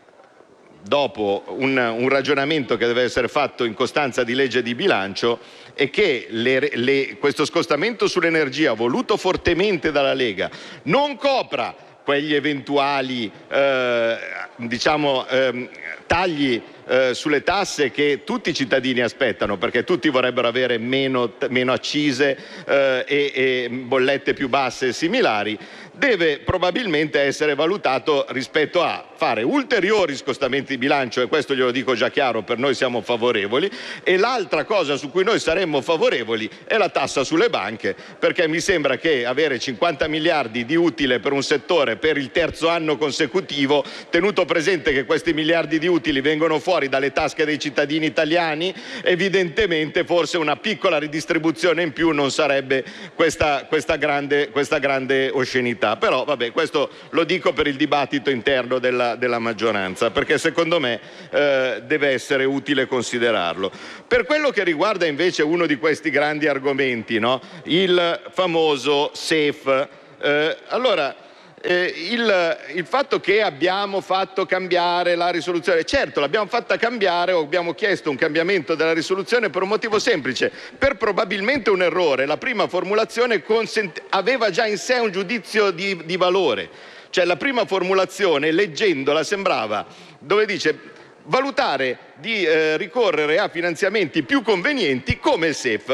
dopo un ragionamento che deve essere fatto in costanza di legge di bilancio, e che questo scostamento sull'energia voluto fortemente dalla Lega non copra quegli eventuali tagli sulle tasse che tutti i cittadini aspettano, perché tutti vorrebbero avere meno accise e bollette più basse e similari, deve probabilmente essere valutato rispetto a fare ulteriori scostamenti di bilancio, e questo glielo dico già chiaro, per noi siamo favorevoli, e l'altra cosa su cui noi saremmo favorevoli è la tassa sulle banche, perché mi sembra che avere 50 miliardi di utile per un settore per il terzo anno consecutivo, tenuto presente che questi miliardi di utili vengono fuori dalle tasche dei cittadini italiani, evidentemente forse una piccola ridistribuzione in più non sarebbe questa grande oscenità. Però vabbè, questo lo dico per il dibattito interno della maggioranza, perché secondo me deve essere utile considerarlo. Per quello che riguarda invece uno di questi grandi argomenti, no? Il famoso SEF, il fatto che abbiamo fatto cambiare la risoluzione, certo l'abbiamo fatta cambiare, o abbiamo chiesto un cambiamento della risoluzione per un motivo semplice, per probabilmente un errore. La prima formulazione aveva già in sé un giudizio di valore, cioè la prima formulazione, leggendola, sembrava, dove dice valutare di ricorrere a finanziamenti più convenienti come il SEF.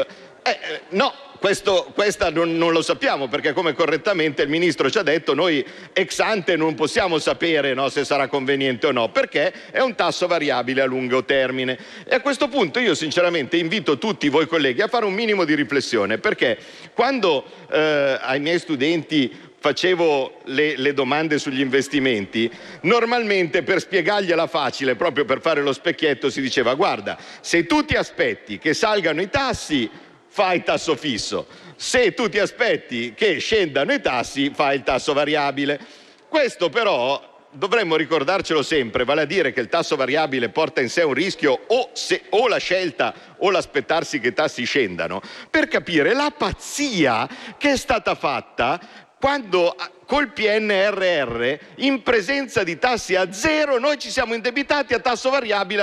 No, questa non lo sappiamo, perché come correttamente il Ministro ci ha detto, noi ex ante non possiamo sapere, no, se sarà conveniente o no, perché è un tasso variabile a lungo termine. E a questo punto io sinceramente invito tutti voi colleghi a fare un minimo di riflessione, perché quando ai miei studenti facevo le domande sugli investimenti, normalmente per spiegargliela facile, proprio per fare lo specchietto, si diceva: guarda, se tu ti aspetti che salgano i tassi, fai tasso fisso; se tu ti aspetti che scendano i tassi, fai il tasso variabile. Questo però dovremmo ricordarcelo sempre, vale a dire che il tasso variabile porta in sé un rischio, o la scelta o l'aspettarsi che i tassi scendano, per capire la pazzia che è stata fatta quando col PNRR, in presenza di tassi a zero, noi ci siamo indebitati a tasso variabile,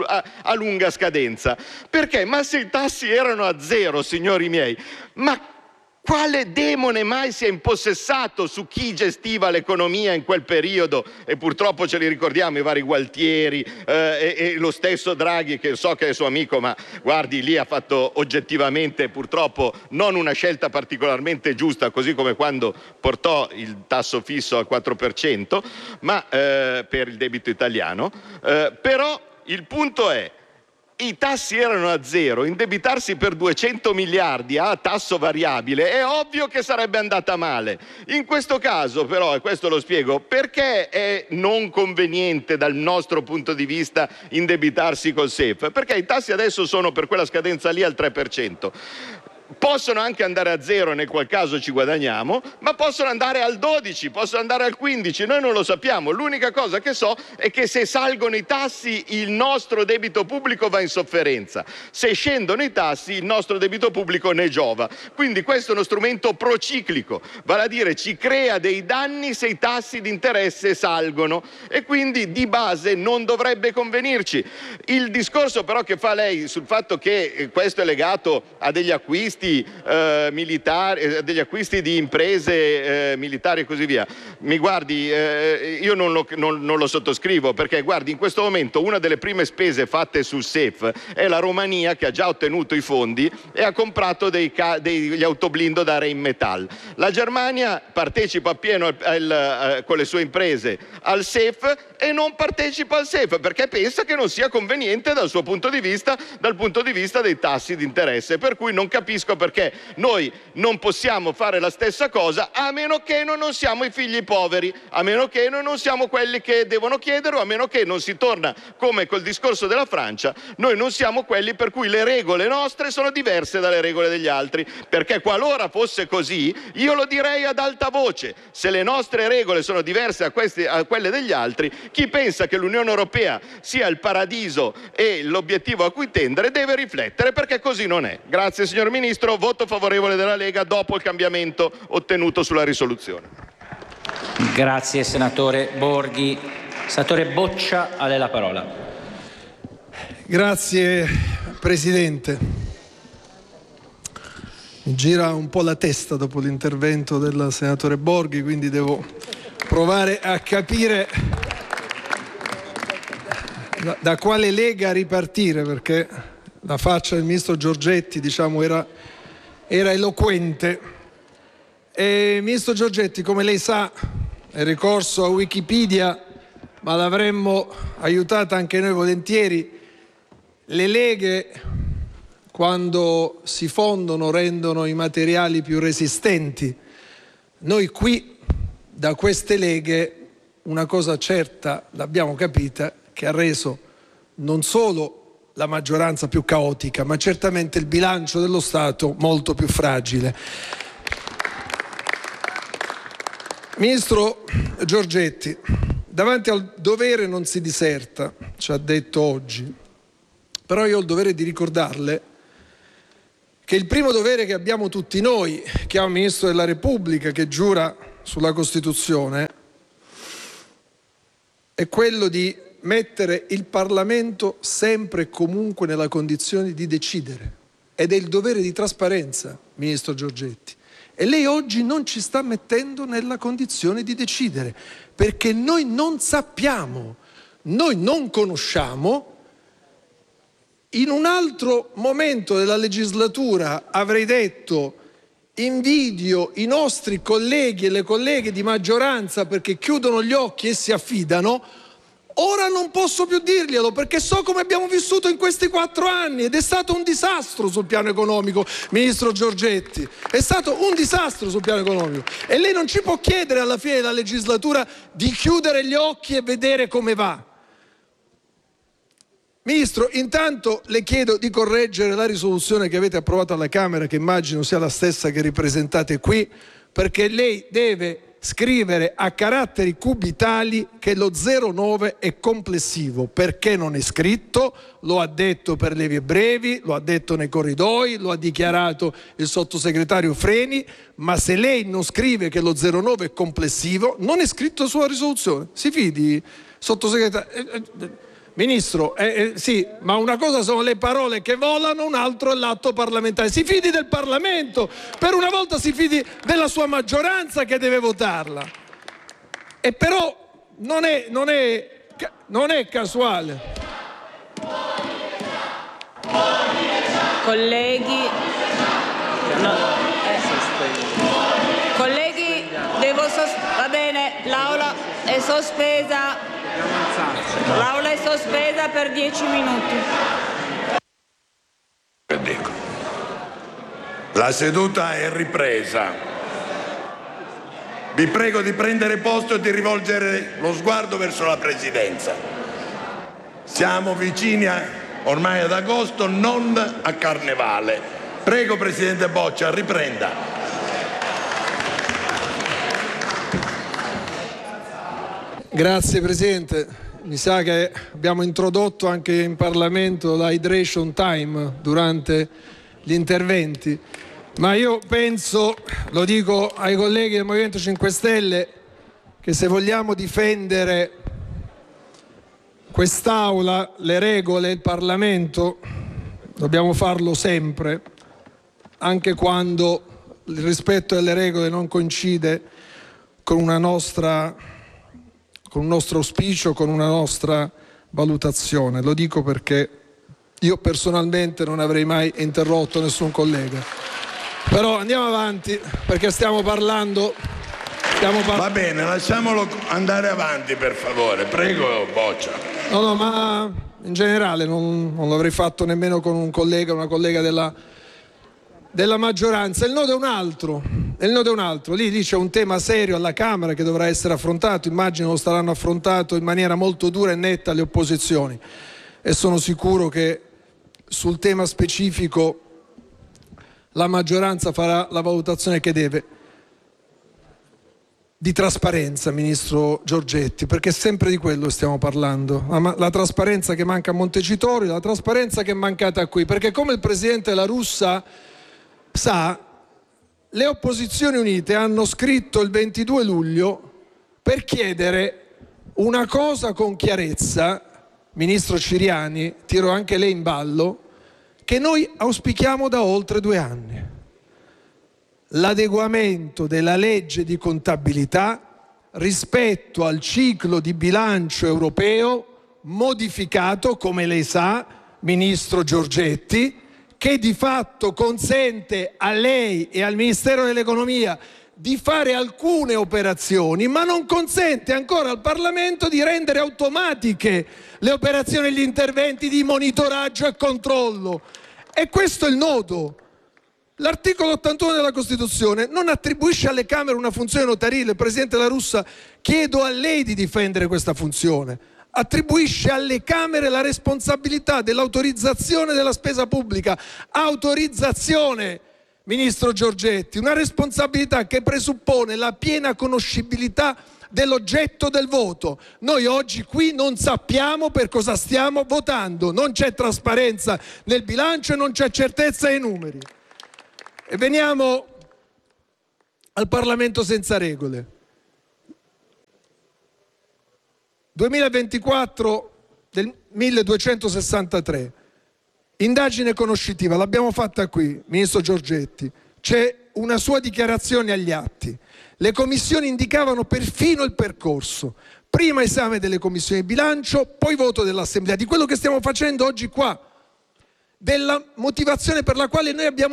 a lunga scadenza. Perché? Ma se i tassi erano a zero, signori miei, ma quale demone mai si è impossessato su chi gestiva l'economia in quel periodo? E purtroppo ce li ricordiamo, i vari Gualtieri e lo stesso Draghi, che so che è suo amico, ma guardi, lì ha fatto oggettivamente purtroppo non una scelta particolarmente giusta, così come quando portò il tasso fisso al 4%, ma per il debito italiano. Però il punto è: i tassi erano a zero, indebitarsi per 200 miliardi a tasso variabile è ovvio che sarebbe andata male. In questo caso però, e questo lo spiego, perché è non conveniente dal nostro punto di vista indebitarsi col SEF? Perché i tassi adesso sono per quella scadenza lì al 3%. Possono anche andare a zero, nel qual caso ci guadagniamo, ma possono andare al 12, possono andare al 15, noi non lo sappiamo. L'unica cosa che so è che se salgono i tassi il nostro debito pubblico va in sofferenza, se scendono i tassi il nostro debito pubblico ne giova. Quindi questo è uno strumento prociclico, vale a dire ci crea dei danni se i tassi di interesse salgono, e quindi di base non dovrebbe convenirci. Il discorso però che fa lei sul fatto che questo è legato a degli acquisti militari, degli acquisti di imprese militari e così via, mi guardi, io non lo sottoscrivo, perché guardi, in questo momento una delle prime spese fatte sul SEF è la Romania, che ha già ottenuto i fondi e ha comprato degli autoblindo da Rheinmetall. La Germania partecipa appieno con le sue imprese al SEF e non partecipa al SEF perché pensa che non sia conveniente dal suo punto di vista, dal punto di vista dei tassi di interesse, per cui non capisco perché noi non possiamo fare la stessa cosa, a meno che non siamo i figli poveri, a meno che non siamo quelli che devono chiedere, o a meno che non si torna come col discorso della Francia, noi non siamo quelli per cui le regole nostre sono diverse dalle regole degli altri, perché qualora fosse così io lo direi ad alta voce: se le nostre regole sono diverse a quelle degli altri, chi pensa che l'Unione Europea sia il paradiso e l'obiettivo a cui tendere deve riflettere, perché così non è. Grazie signor Ministro, voto favorevole della Lega dopo il cambiamento ottenuto sulla risoluzione. Grazie senatore Borghi. Senatore Boccia, a lei la parola. Grazie Presidente. Mi gira un po' la testa dopo l'intervento del senatore Borghi, quindi devo provare a capire da quale lega ripartire, perché la faccia del ministro Giorgetti, diciamo, era eloquente. E ministro Giorgetti, come lei sa, è ricorso a Wikipedia, ma l'avremmo aiutata anche noi volentieri. Le leghe, quando si fondono, rendono i materiali più resistenti. Noi qui, da queste leghe, una cosa certa l'abbiamo capita, che ha reso non solo la maggioranza più caotica, ma certamente il bilancio dello Stato molto più fragile. Ministro Giorgetti, davanti al dovere non si diserta, ci ha detto oggi, però io ho il dovere di ricordarle che il primo dovere che abbiamo tutti noi, che ha un Ministro della Repubblica che giura sulla Costituzione, è quello di mettere il Parlamento sempre e comunque nella condizione di decidere. Ed è il dovere di trasparenza, Ministro Giorgetti. E lei oggi non ci sta mettendo nella condizione di decidere, perché noi non sappiamo, noi non conosciamo. In un altro momento della legislatura avrei detto: invidio i nostri colleghi e le colleghe di maggioranza perché chiudono gli occhi e si affidano. Ora non posso più dirglielo, perché so come abbiamo vissuto in questi 4 anni ed è stato un disastro sul piano economico, ministro Giorgetti. È stato un disastro sul piano economico. E lei non ci può chiedere alla fine della legislatura di chiudere gli occhi e vedere come va. Ministro, intanto le chiedo di correggere la risoluzione che avete approvato alla Camera, che immagino sia la stessa che ripresentate qui, perché lei deve scrivere a caratteri cubitali che lo 0,9 è complessivo. Perché non è scritto? Lo ha detto per le vie brevi, lo ha detto nei corridoi, lo ha dichiarato il sottosegretario Freni, ma se lei non scrive che lo 0,9 è complessivo, non è scritto sulla risoluzione. Si fidi, sottosegretario? Ministro, sì, ma una cosa sono le parole che volano, un altro è l'atto parlamentare. Si fidi del Parlamento, per una volta si fidi della sua maggioranza che deve votarla. E però non è casuale. Colleghi, colleghi, va bene, l'aula è sospesa. L'aula è sospesa per 10 minuti. La seduta è ripresa. Vi prego di prendere posto e di rivolgere lo sguardo verso la Presidenza. Siamo vicini ormai ad agosto, non a Carnevale. Prego, Presidente Boccia, riprenda. Grazie Presidente, mi sa che abbiamo introdotto anche in Parlamento la hydration time durante gli interventi, ma io penso, lo dico ai colleghi del Movimento 5 Stelle, che se vogliamo difendere quest'Aula, le regole, il Parlamento, dobbiamo farlo sempre, anche quando il rispetto delle regole non coincide con un nostro auspicio, con una nostra valutazione. Lo dico perché io personalmente non avrei mai interrotto nessun collega. Però andiamo avanti, perché stiamo parlando. Va bene, lasciamolo andare avanti, per favore. Prego, Boccia. No, ma in generale non l'avrei fatto nemmeno con un collega, una collega della maggioranza. Il nodo è un altro. Lì c'è un tema serio alla Camera che dovrà essere affrontato, immagino lo staranno affrontato in maniera molto dura e netta le opposizioni, e sono sicuro che sul tema specifico la maggioranza farà la valutazione che deve. Di trasparenza, Ministro Giorgetti, perché sempre di quello stiamo parlando, la trasparenza che manca a Montecitorio, la trasparenza che è mancata qui, perché come il Presidente La Russa sa, le opposizioni unite hanno scritto il 22 luglio per chiedere una cosa con chiarezza, Ministro Ciriani, tiro anche lei in ballo, che noi auspichiamo da oltre 2 anni. L'adeguamento della legge di contabilità rispetto al ciclo di bilancio europeo modificato, come lei sa, Ministro Giorgetti, che di fatto consente a lei e al Ministero dell'Economia di fare alcune operazioni, ma non consente ancora al Parlamento di rendere automatiche le operazioni e gli interventi di monitoraggio e controllo. E questo è il nodo. L'articolo 81 della Costituzione non attribuisce alle Camere una funzione notarile. Presidente La Russa, chiedo a lei di difendere questa funzione. Attribuisce alle Camere la responsabilità dell'autorizzazione della spesa pubblica. Autorizzazione, Ministro Giorgetti, una responsabilità che presuppone la piena conoscibilità dell'oggetto del voto. Noi oggi qui non sappiamo per cosa stiamo votando, non c'è trasparenza nel bilancio e non c'è certezza ai numeri. E veniamo al Parlamento senza regole. 2024 del 1263. Indagine conoscitiva, l'abbiamo fatta qui, Ministro Giorgetti. C'è una sua dichiarazione agli atti. Le commissioni indicavano perfino il percorso. Prima esame delle commissioni di bilancio, poi voto dell'Assemblea. Di quello che stiamo facendo oggi qua. Della motivazione per la quale noi abbiamo